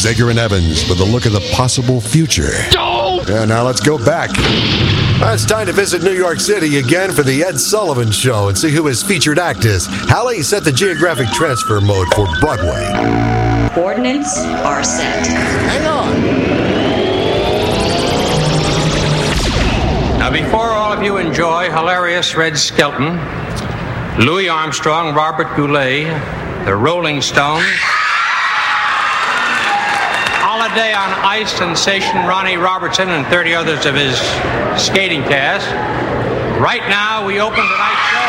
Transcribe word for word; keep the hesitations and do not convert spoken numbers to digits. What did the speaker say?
Zager and Evans with a look at the possible future. Don't! Yeah, now let's go back. Well, it's time to visit New York City again for the Ed Sullivan Show and see who his featured act is. Hallie set the geographic transfer mode for Broadway. Coordinates are set. Hang on. Now, before all of you enjoy hilarious Red Skelton, Louis Armstrong, Robert Goulet, the Rolling Stones, Holiday on Ice sensation Ronnie Robertson, and thirty others of his skating cast, right now we open tonight's show.